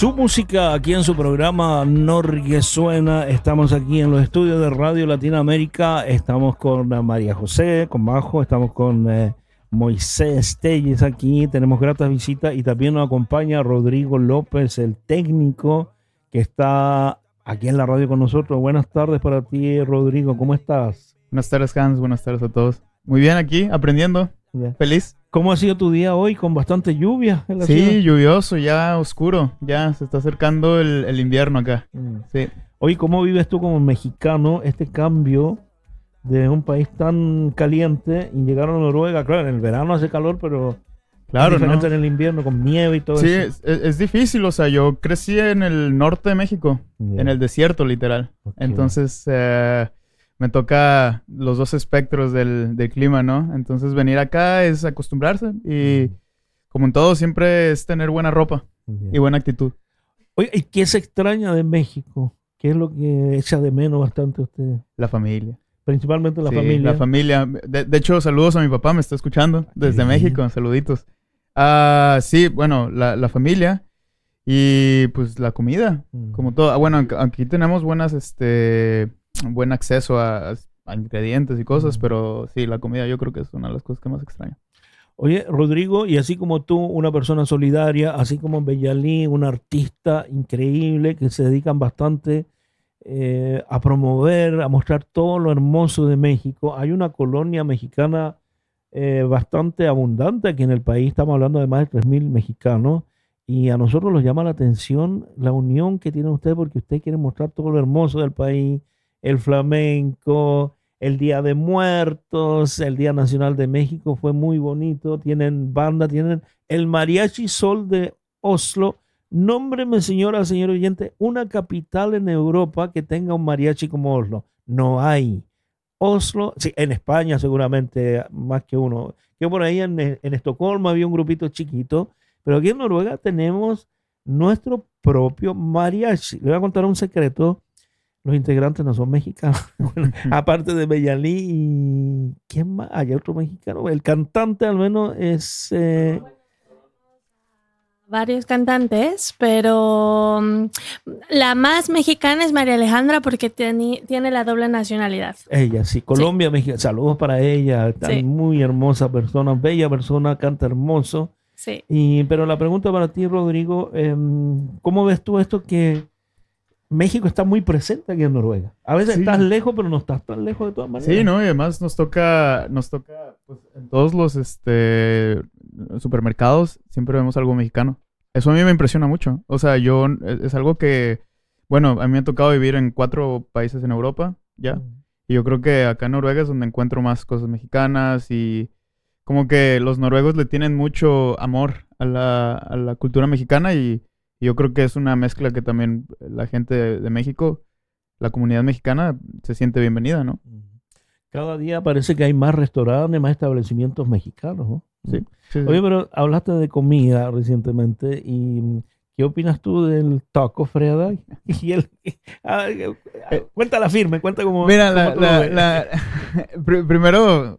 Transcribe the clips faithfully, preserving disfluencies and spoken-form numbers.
su música aquí en su programa Norge Suena. Estamos aquí en los estudios de Radio Latinoamérica. Estamos con María José, con Majo, estamos con eh, Moisés Telles aquí. Tenemos gratas visitas y también nos acompaña Rodrigo López, el técnico que está aquí en la radio con nosotros. Buenas tardes para ti, Rodrigo. ¿Cómo estás? Buenas tardes, Hans. Buenas tardes a todos. Muy bien aquí, aprendiendo. Yeah. Feliz. ¿Cómo ha sido tu día hoy? ¿Con bastante lluvia en la Sí, ciudad? lluvioso, ya oscuro. Ya se está acercando el, el invierno acá. Mm. Sí. Oye, ¿cómo vives tú como mexicano este cambio de un país tan caliente y llegar a Noruega? Claro, en el verano hace calor, pero claro, es diferente, ¿no? En el invierno con nieve y todo sí, eso. Sí, es, es difícil. O sea, yo crecí en el norte de México, yeah. en el desierto, literal. Okay. Entonces... Eh, me toca los dos espectros del, del clima, ¿no? Entonces venir acá es acostumbrarse y mm. como en todo siempre es tener buena ropa yeah. y buena actitud. Oye, ¿y qué se extraña de México? ¿Qué es lo que echa de menos bastante usted? La familia. Principalmente la sí, familia. la familia. De, de hecho, saludos a mi papá, me está escuchando desde sí. México, saluditos. Uh, sí, bueno, la, la familia y pues la comida, mm. como todo. Ah, bueno, aquí tenemos buenas, este... buen acceso a, a ingredientes y cosas, mm. pero sí, la comida yo creo que es una de las cosas que más extraño. Oye, Rodrigo, y así como tú, una persona solidaria, así como Beyalí, un artista increíble que se dedican bastante eh, a promover, a mostrar todo lo hermoso de México. Hay una colonia mexicana eh, bastante abundante aquí en el país, estamos hablando de más de tres mil mexicanos, y a nosotros nos llama la atención la unión que tienen ustedes porque ustedes quieren mostrar todo lo hermoso del país, el flamenco, el Día de Muertos, el Día Nacional de México fue muy bonito, tienen banda, tienen el Mariachi Sol de Oslo. Nómbreme, señora, señor oyente, una capital en Europa que tenga un mariachi como Oslo. No hay. Oslo, sí, en España seguramente más que uno. Que por ahí en, en Estocolmo había un grupito chiquito, pero aquí en Noruega tenemos nuestro propio mariachi. Le voy a contar un secreto. Los integrantes no son mexicanos. Bueno, aparte de Beyalí y... ¿quién más? Hay otro mexicano. El cantante al menos es... Eh... Varios cantantes, pero um, la más mexicana es María Alejandra porque tiene, tiene la doble nacionalidad. Ella, sí. Colombia, sí. México. Saludos para ella. Sí. Muy hermosa persona, bella persona, canta hermoso. Sí. Y, pero la pregunta para ti, Rodrigo, eh, ¿cómo ves tú esto que... México está muy presente aquí en Noruega? A veces sí. estás lejos, pero no estás tan lejos de todas maneras. Sí, ¿no? Y además nos toca, nos toca pues, en todos los este, supermercados siempre vemos algo mexicano. Eso a mí me impresiona mucho. O sea, yo, es, es algo que, bueno, a mí me ha tocado vivir en cuatro países en Europa, ya. Mm. Y yo creo que acá en Noruega es donde encuentro más cosas mexicanas y como que los noruegos le tienen mucho amor a la, a la cultura mexicana y yo creo que es una mezcla que también la gente de, de México, la comunidad mexicana, se siente bienvenida, ¿no? Cada día parece que hay más restaurantes, más establecimientos mexicanos, ¿no? Sí. sí, sí. Oye, pero hablaste de comida recientemente y ¿qué opinas tú del taco Fredag? Y el, ah, cuéntala firme, cuenta cómo... Mira, cómo la, la, la, pr- primero,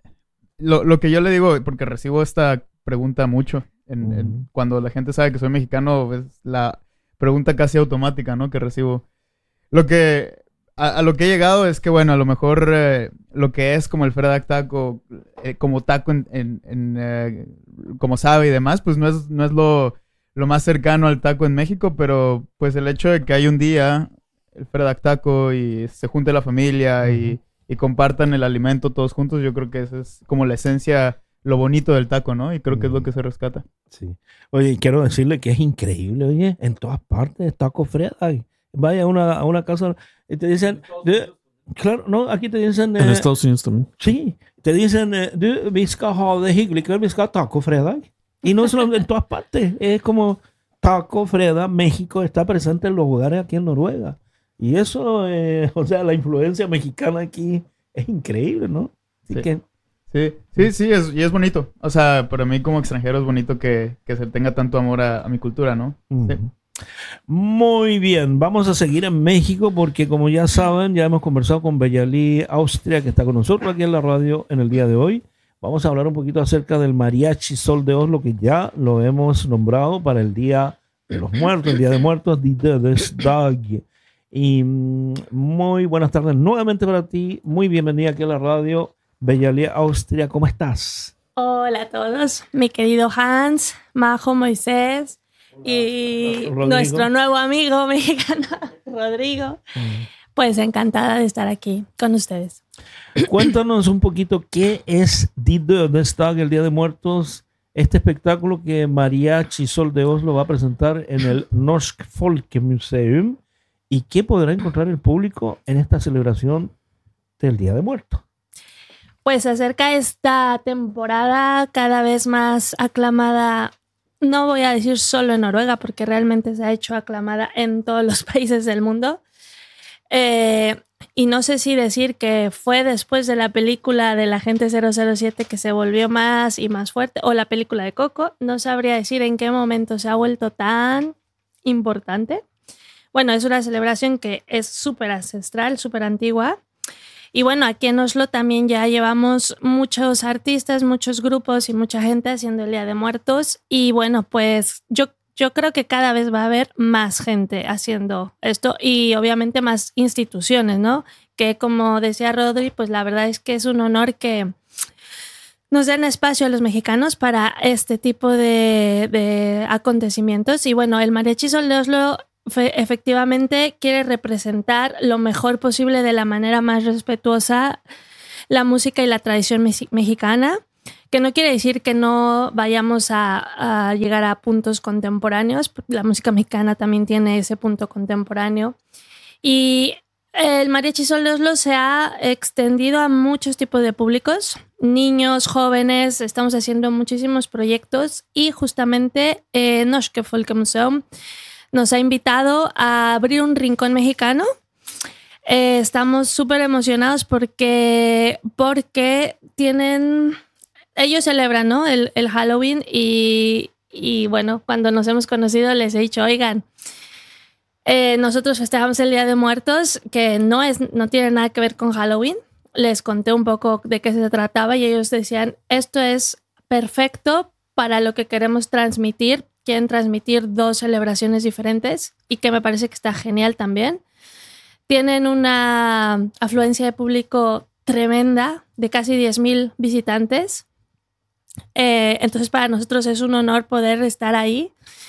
lo, lo que yo le digo, porque recibo esta pregunta mucho, En, uh-huh. en, cuando la gente sabe que soy mexicano, es la pregunta casi automática, ¿no? Que recibo. Lo que, a, a lo que he llegado es que, bueno, a lo mejor eh, lo que es como el Fredag taco, eh, como taco en, en, en eh, como sabe y demás, pues no es, no es lo, lo más cercano al taco en México, pero pues el hecho de que hay un día el Fredag taco y se junte la familia uh-huh. y, y compartan el alimento todos juntos, yo creo que esa es como la esencia, lo bonito del taco, ¿no? Y creo que es lo que se rescata. Sí. Oye, quiero decirle que es increíble, oye, en todas partes taco Fredag. Vaya a una, a una casa y te dicen, de, claro, no, aquí te dicen... En eh, Estados Unidos también. Sí, te dicen, eh, du, vi ska ha det hyggligt, vi ska ha taco Fredag. Y no solo en todas partes, es como taco Fredag, México está presente en los lugares aquí en Noruega. Y eso, eh, o sea, la influencia mexicana aquí es increíble, ¿no? Así sí. que... Sí, sí, sí, es, y es bonito. O sea, para mí como extranjero es bonito que, que se tenga tanto amor a, a mi cultura, ¿no? Uh-huh. Sí. Muy bien, vamos a seguir en México porque como ya saben, ya hemos conversado con Beyalí Austria, que está con nosotros aquí en la radio en el día de hoy. Vamos a hablar un poquito acerca del Mariachi Sol de Oslo, que ya lo hemos nombrado para el día de los muertos, el Día de Muertos, Die Dödesdag. Y mm, muy buenas tardes nuevamente para ti. Muy bienvenida aquí a la radio Bellalía Austria. ¿Cómo estás? Hola a todos, mi querido Hans, Majo, Moisés y Rodrigo. Nuestro nuevo amigo mexicano, Rodrigo. Mm. Pues encantada de estar aquí con ustedes. Cuéntanos un poquito qué es Die Dödesdag, el Día de Muertos, este espectáculo que Mariachi Sol de Oslo va a presentar en el Norsk Folkemuseum, y qué podrá encontrar el público en esta celebración del Día de Muertos. Pues acerca esta temporada cada vez más aclamada, no voy a decir solo en Noruega, porque realmente se ha hecho aclamada en todos los países del mundo. Eh, y no sé si decir que fue después de la película del Agente cero cero siete que se volvió más y más fuerte, o la película de Coco. No sabría decir en qué momento se ha vuelto tan importante. Bueno, es una celebración que es súper ancestral, súper antigua. Y bueno, aquí en Oslo también ya llevamos muchos artistas, muchos grupos y mucha gente haciendo el Día de Muertos. Y bueno, pues yo Yo creo que cada vez va a haber más gente haciendo esto y obviamente más instituciones, ¿no? Que como decía Rodri, pues la verdad es que es un honor que nos den espacio a los mexicanos para este tipo de, de acontecimientos. Y bueno, el Mariachi Sol de Oslo fe, efectivamente quiere representar lo mejor posible de la manera más respetuosa la música y la tradición me- mexicana. Que no quiere decir que no vayamos a, a llegar a puntos contemporáneos. La música mexicana también tiene ese punto contemporáneo. Y el Mariachi Sol de Oslo se ha extendido a muchos tipos de públicos. Niños, jóvenes, estamos haciendo muchísimos proyectos. Y justamente eh, Norsk Folkemuseum nos ha invitado a abrir un rincón mexicano. Eh, estamos súper emocionados porque, porque tienen... Ellos celebran, ¿no? el, el Halloween y, y bueno, cuando nos hemos conocido les he dicho, oigan, eh, nosotros festejamos el Día de Muertos, que no, es, no tiene nada que ver con Halloween. Les conté un poco de qué se trataba y ellos decían, esto es perfecto para lo que queremos transmitir. Quieren transmitir dos celebraciones diferentes y que me parece que está genial también. Tienen una afluencia de público tremenda, de casi diez mil visitantes. Eh, entonces para nosotros es un honor poder estar ahí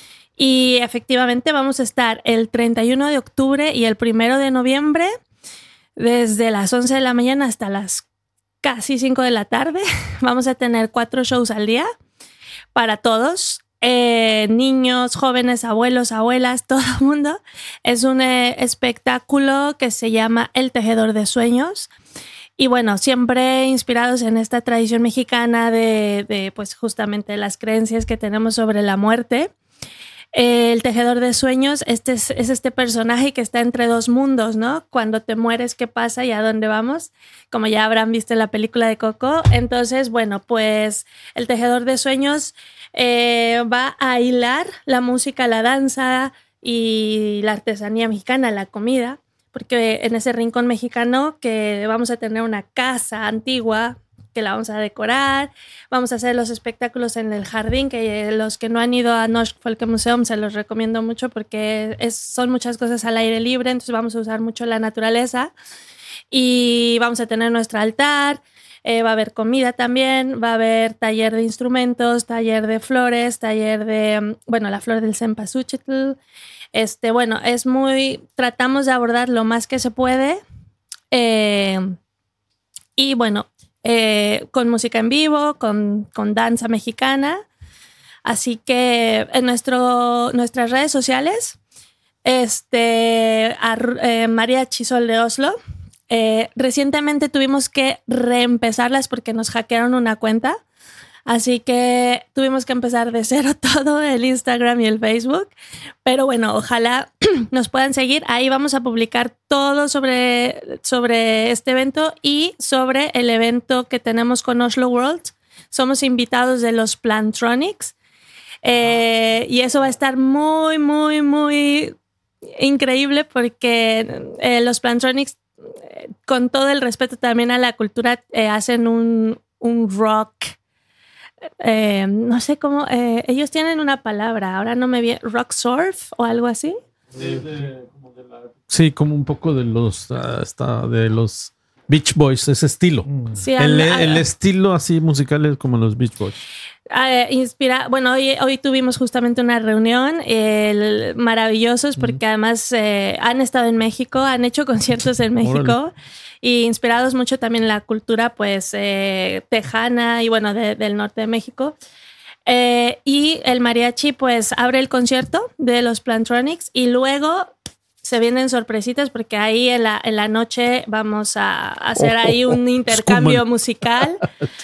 y efectivamente vamos a estar el treinta y uno de octubre y el primero de noviembre desde las once de la mañana hasta las casi cinco de la tarde. Vamos a tener cuatro shows al día para todos, eh, niños, jóvenes, abuelos, abuelas, todo el mundo. Es un eh, espectáculo que se llama El Tejedor de Sueños. Y bueno, siempre inspirados en esta tradición mexicana de, de pues justamente las creencias que tenemos sobre la muerte. Eh, el Tejedor de Sueños este es, es este personaje que está entre dos mundos, ¿no? Cuando te mueres, ¿qué pasa y a dónde vamos? Como ya habrán visto en la película de Coco. Entonces, bueno, pues el Tejedor de Sueños eh, va a hilar la música, la danza y la artesanía mexicana, la comida. Porque en ese rincón mexicano que vamos a tener una casa antigua que la vamos a decorar, vamos a hacer los espectáculos en el jardín, que los que no han ido a Norsk Folkemuseum se los recomiendo mucho porque es, son muchas cosas al aire libre, entonces vamos a usar mucho la naturaleza y vamos a tener nuestro altar, eh, va a haber comida también, va a haber taller de instrumentos, taller de flores, taller de, bueno, la flor del cempasúchitl. Este, bueno, es muy, tratamos de abordar lo más que se puede eh, y bueno, eh, con música en vivo, con, con danza mexicana. Así que en nuestro, nuestras redes sociales, este, a, eh, Mariachi Sol de Oslo, eh, recientemente tuvimos que reempezarlas porque nos hackearon una cuenta. Así que tuvimos que empezar de cero todo, el Instagram y el Facebook. Pero bueno, ojalá nos puedan seguir. Ahí vamos a publicar todo sobre, sobre este evento y sobre el evento que tenemos con Oslo World. Somos invitados de los Plantronics. Eh, y eso va a estar muy, muy, muy increíble porque eh, los Plantronics, eh, con todo el respeto también a la cultura, eh, hacen un, un rock eh, no sé cómo, eh, ellos tienen una palabra, ahora no me viene, rock surf o algo así. Sí, de, como de la, sí, como un poco de los, uh, está, de los Beach Boys, ese estilo. Sí, el, a, a, el estilo así musical es como los Beach Boys. Uh, inspira, bueno, hoy, hoy tuvimos justamente una reunión el, maravillosos porque mm. además eh, han estado en México, han hecho conciertos en México y inspirados mucho también en la cultura pues eh, tejana y bueno de, del norte de México. Eh, y el mariachi pues abre el concierto de los Plantronics y luego se vienen sorpresitas porque ahí en la, en la noche vamos a hacer ahí un intercambio musical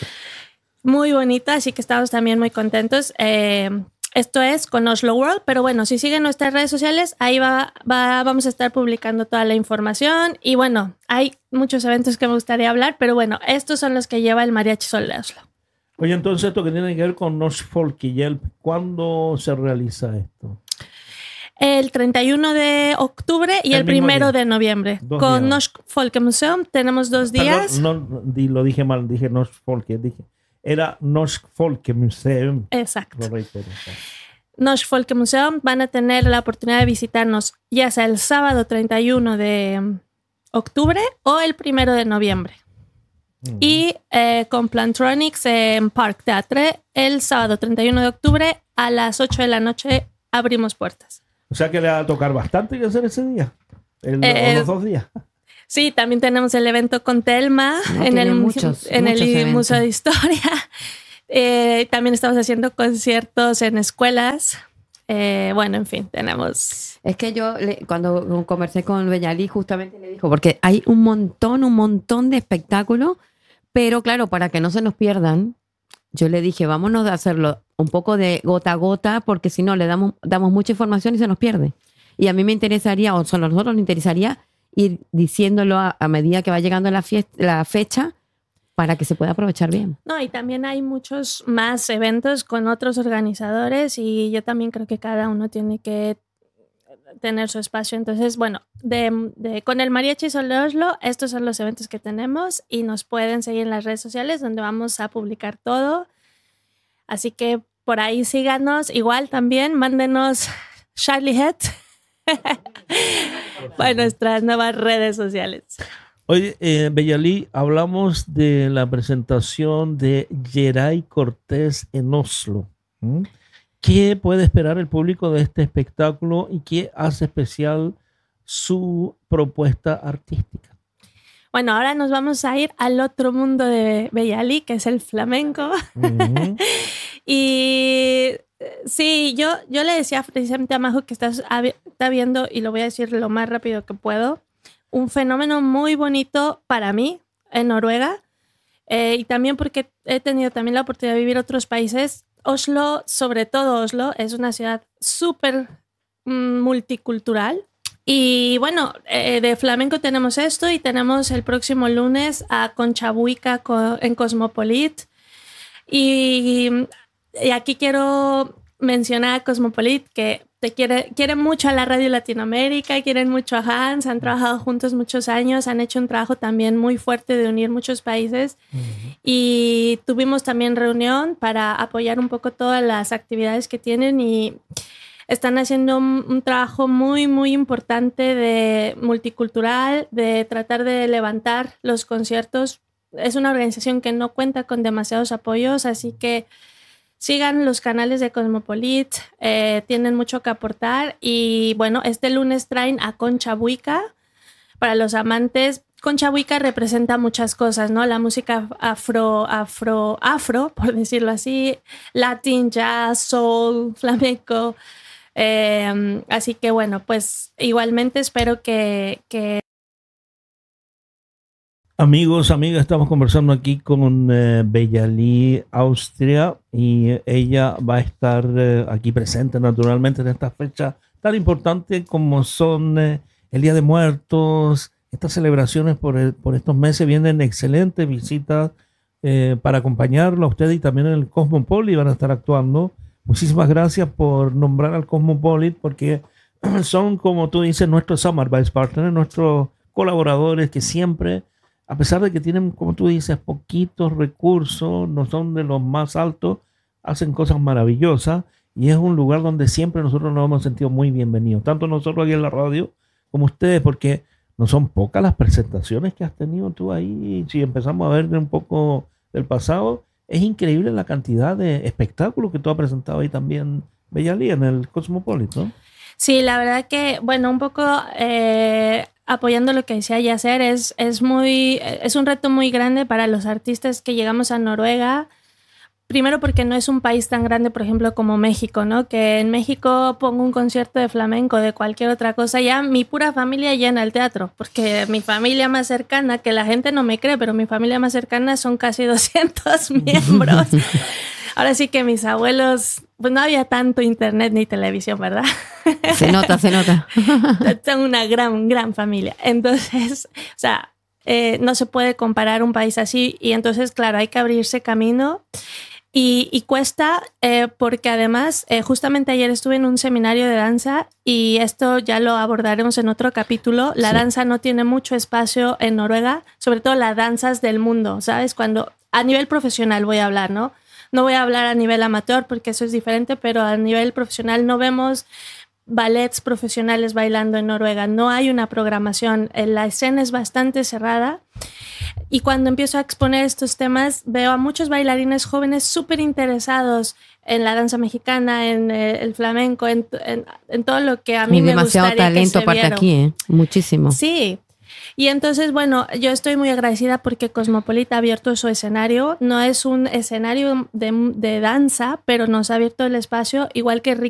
muy bonito, así que estamos también muy contentos. Eh, esto es con Oslo World, pero bueno, si siguen nuestras redes sociales, ahí va, va, vamos a estar publicando toda la información y bueno, hay muchos eventos que me gustaría hablar, pero bueno, estos son los que lleva el Mariachi Sol de Oslo. Oye, entonces esto que tiene que ver con Norsk Folkehjelp, ¿cuándo se realiza esto? El treinta y uno de octubre y el, el primero de noviembre. Dos con días. Norsk Folkemuseum tenemos dos días. Perdón, no, no, lo dije mal, dije Norsk Folke, dije. Era Norsk Folkemuseum. Exacto. Norsk Folkemuseum van a tener la oportunidad de visitarnos ya sea el sábado treinta y uno de octubre o el primero de noviembre. Mm. Y eh, con Plantronics en Park Teatre el sábado treinta y uno de octubre a las ocho de la noche abrimos puertas. O sea que le va a tocar bastante que hacer ese día. El, eh, los dos días. Sí, también tenemos el evento con Telma no, en, el, muchos, en muchos el Museo de Historia. Eh, también estamos haciendo conciertos en escuelas. Eh, bueno, en fin, tenemos... Es que yo le, cuando conversé con Bellali justamente le dijo, porque hay un montón, un montón de espectáculos, pero claro, para que no se nos pierdan, yo le dije, vámonos a hacerlo un poco de gota a gota, porque si no le damos, damos mucha información y se nos pierde. Y a mí me interesaría, o solo a nosotros nos interesaría, ir diciéndolo a, a medida que va llegando la, fiesta, la fecha para que se pueda aprovechar bien. No, y también hay muchos más eventos con otros organizadores y yo también creo que cada uno tiene que tener su espacio. Entonces, bueno, de, de, con el Mariachi Sol de Oslo, estos son los eventos que tenemos y nos pueden seguir en las redes sociales donde vamos a publicar todo. Así que por ahí síganos. Igual también mándenos Charlie Head para nuestras nuevas redes sociales. Oye, eh, Bellali, hablamos de la presentación de Geray Cortés en Oslo. ¿Mm? ¿Qué puede esperar el público de este espectáculo y qué hace especial su propuesta artística? Bueno, ahora nos vamos a ir al otro mundo de Bellali, que es el flamenco. Uh-huh. Y sí, yo, yo le decía precisamente a Majo que estás, está viendo, y lo voy a decir lo más rápido que puedo, un fenómeno muy bonito para mí en Noruega. Eh, y también porque he tenido también la oportunidad de vivir en otros países. Oslo, sobre todo Oslo, es una ciudad súper mm, multicultural. Y bueno, eh, de flamenco tenemos esto y tenemos el próximo lunes a Concha Buica co- en Cosmopolit. Y, y aquí quiero mencionar a Cosmopolit, que te quiere, quiere mucho a la Radio Latinoamérica, quieren mucho a Hans, han trabajado juntos muchos años, han hecho un trabajo también muy fuerte de unir muchos países. Uh-huh. Y tuvimos también reunión para apoyar un poco todas las actividades que tienen y están haciendo un, un trabajo muy, muy importante de multicultural, de tratar de levantar los conciertos. Es una organización que no cuenta con demasiados apoyos, así que sigan los canales de Cosmopolit, eh, tienen mucho que aportar. Y bueno, este lunes traen a Concha Buica. Para los amantes, Concha Buica representa muchas cosas, ¿no? La música afro, afro, afro, por decirlo así, latin, jazz, soul, flamenco. Eh, así que bueno, pues igualmente espero que, que... Amigos, amigas, estamos conversando aquí con eh, Bellali Austria y ella va a estar eh, aquí presente naturalmente en esta fecha tan importante como son eh, el Día de Muertos. Estas celebraciones por, el, por estos meses vienen excelentes visitas eh, para acompañarlo a usted y también en el Cosmopolit van a estar actuando. Muchísimas gracias por nombrar al Cosmopolit porque son, como tú dices, nuestros Samarbeidspartners, nuestros colaboradores que siempre, a pesar de que tienen, como tú dices, poquitos recursos, no son de los más altos, hacen cosas maravillosas y es un lugar donde siempre nosotros nos hemos sentido muy bienvenidos, tanto nosotros aquí en la radio como ustedes, porque no son pocas las presentaciones que has tenido tú ahí. Si empezamos a ver un poco del pasado, es increíble la cantidad de espectáculos que tú has presentado ahí también, Bella-Lee, en el Cosmopolitan. Sí, la verdad que, bueno, un poco eh, apoyando lo que decía Yacer, es, es, muy, es un reto muy grande para los artistas que llegamos a Noruega. Primero porque no es un país tan grande, por ejemplo, como México, ¿no? Que en México pongo un concierto de flamenco, de cualquier otra cosa, ya mi pura familia llena el teatro, porque mi familia más cercana, que la gente no me cree, pero mi familia más cercana son casi doscientos miembros. Ahora sí que mis abuelos, pues no había tanto internet ni televisión, ¿verdad? Se nota, se nota. Son una gran, gran familia. Entonces, o sea, eh, no se puede comparar un país así y entonces, claro, hay que abrirse camino. Y, y cuesta eh, porque además eh, justamente ayer estuve en un seminario de danza y esto ya lo abordaremos en otro capítulo. La sí. danza no tiene mucho espacio en Noruega, sobre todo las danzas del mundo, ¿sabes? Cuando a nivel profesional voy a hablar, ¿no? No voy a hablar a nivel amateur porque eso es diferente, pero a nivel profesional no vemos ballets profesionales bailando en Noruega. No hay una programación. La escena es bastante cerrada. Y cuando empiezo a exponer estos temas, veo a muchos bailarines jóvenes súper interesados en la danza mexicana, en el flamenco, en, en, en todo lo que a mí Hay me demasiado gustaría talento que se aparte viera. aquí, ¿eh? Muchísimo. Sí. Y entonces, bueno, yo estoy muy agradecida porque Cosmopolita ha abierto su escenario. No es un escenario de, de danza, pero nos ha abierto el espacio, igual que